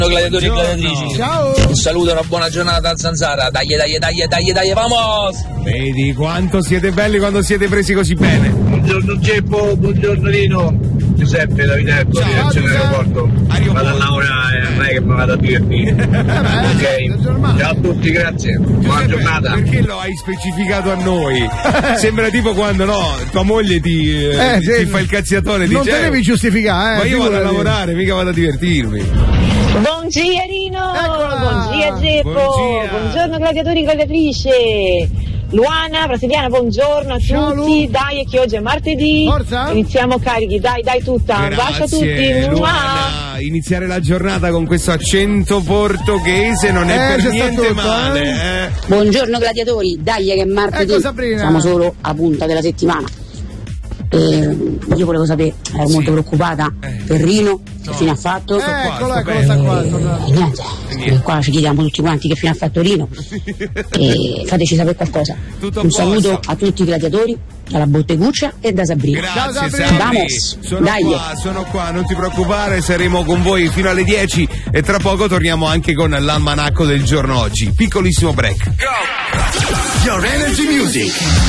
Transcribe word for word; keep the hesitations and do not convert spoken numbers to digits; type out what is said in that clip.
gladiatori e gladiatrici. Ciao. Un saluto e una buona giornata a Zanzara. Dai, dai, dai, dai, dai, vamos! Vedi quanto siete belli quando siete presi così bene. Buongiorno Geppo, buongiorno Lino. Giuseppe da Viterbo, direzione aeroporto. Vado a lavorare, non è che mi vado a divertire. Ok, ciao a tutti, grazie. Buona giornata. Perché lo hai specificato a noi? Sembra tipo quando no, tua moglie ti, eh, Eh, ti sì. fa il cazziatore. Non dice, te devi giustificare, eh. ma io vado a figurati. lavorare, mica vado a divertirmi. Buongiorno Rino, buongiorno Geppo, Buongiorno. buongiorno gladiatori e gladiatrici. Luana, brasiliana, buongiorno a Ciao, tutti, Lu. dai che oggi è martedì, Forza. iniziamo carichi, dai dai tutta, un bacio a tutti. Grazie Mua. Luana, iniziare la giornata con questo accento portoghese non è Eh, per c'è sta niente tutto, male, eh. eh. Buongiorno gladiatori, dai che è martedì, Ecco, Sabrina. siamo solo a punta della settimana. E io volevo sapere, ero Sì. molto preoccupata Eh. per Rino, No. che fine ha fatto. Eh, qua, eccolo, sto eccolo, bene. sta qua. sta qua. E niente, Niente. qua ci chiediamo tutti quanti che fine ha fatto Rino e fateci sapere qualcosa. Tutto a Un posto. saluto a tutti i gladiatori, dalla Botteguccia e da Sabrina. Grazie Ciao, Sabri, Vamos, sono dai. qua, sono qua, non ti preoccupare, saremo con voi fino alle dieci e tra poco torniamo anche con l'almanacco del giorno oggi. Piccolissimo break. Your Energy Music.